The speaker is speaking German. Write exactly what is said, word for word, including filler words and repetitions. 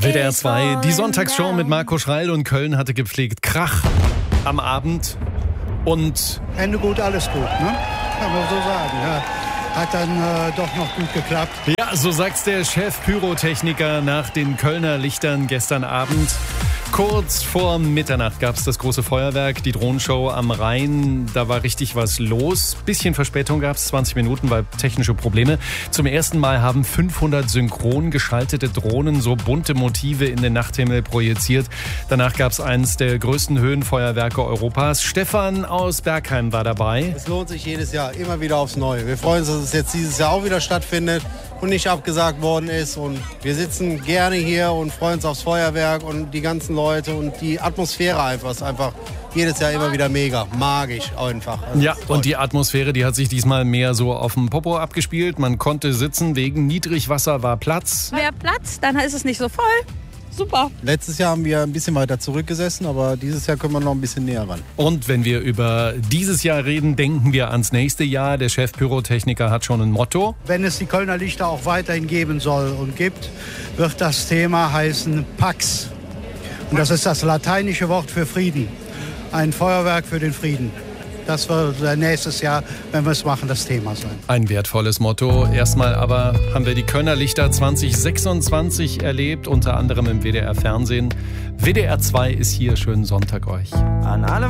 W D R zwei, die Sonntagsshow mit Marco Schreil, und Köln hatte gepflegt Krach am Abend. Und Ende gut, alles gut, ne? Kann man so sagen, ja. Hat dann äh, doch noch gut geklappt. ja, so sagt's der Chef-Pyrotechniker nach den Kölner Lichtern gestern Abend. Kurz vor Mitternacht gab es das große Feuerwerk, die Drohnenshow am Rhein. Da war richtig was los. Bisschen Verspätung gab es, zwanzig Minuten, weil technische Probleme. Zum ersten Mal haben fünfhundert synchron geschaltete Drohnen so bunte Motive in den Nachthimmel projiziert. Danach gab es eines der größten Höhenfeuerwerke Europas. Stefan aus Bergheim war dabei. Es lohnt sich jedes Jahr, immer wieder aufs Neue. Wir freuen uns, dass es jetzt dieses Jahr auch wieder stattfindet und nicht abgesagt worden ist. Und wir sitzen gerne hier und freuen uns aufs Feuerwerk und die ganzen Leute und die Atmosphäre einfach. Ist einfach jedes Jahr immer wieder mega, magisch einfach. Also ja, und die Atmosphäre, die hat sich diesmal mehr so auf dem Popo abgespielt. Man konnte sitzen, wegen Niedrigwasser war Platz. Mehr Platz, dann ist es nicht so voll. Super. Letztes Jahr haben wir ein bisschen weiter zurückgesessen, aber dieses Jahr können wir noch ein bisschen näher ran. Und wenn wir über dieses Jahr reden, denken wir ans nächste Jahr. Der Chef-Pyrotechniker hat schon ein Motto. Wenn es die Kölner Lichter auch weiterhin geben soll und gibt, wird das Thema heißen Pax. Und das ist das lateinische Wort für Frieden. Ein Feuerwerk für den Frieden. Das wird nächstes Jahr, wenn wir es machen, das Thema sein. Ein wertvolles Motto. Erstmal aber haben wir die Kölner Lichter zwanzig sechsundzwanzig erlebt, unter anderem im W D R Fernsehen. W D R zwei ist hier. Schönen Sonntag euch. An alle